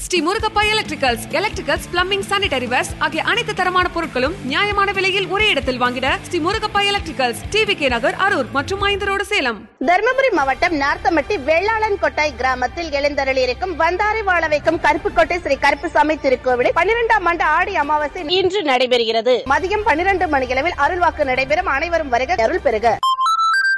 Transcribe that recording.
Sri Murugappa electricals plumbing sanitary verse ஆகிய அனைத்து தரமான பொருட்களும் நியாயமான விலையில் ஒரே இடத்தில் வாங்கிட ஸ்ரீ முருகப்பா எலக்ட்ரிகல்ஸ், டிவிகே நகர், அரூர் மற்றும் 5 ரோடு, சேலம். தர்மபுரி மாவட்டம் நார்த்தமட்டி வெள்ளாளன் கொட்டாய் கிராமத்தில் எழுந்தருளி இருக்கும் வந்தாரை வாழ வைக்கும் கருப்புக்கோட்டை ஸ்ரீ கருப்புசாமி திருக்கோவிலில் 12ஆம் ஆண்டு ஆடி அமாவாசை இன்று நடைபெறுகிறது. மதியம் 12 மணியளவில் அருள்வாக்கு நடைபெறும். அனைவரும் வருக, அருள் பெறுக.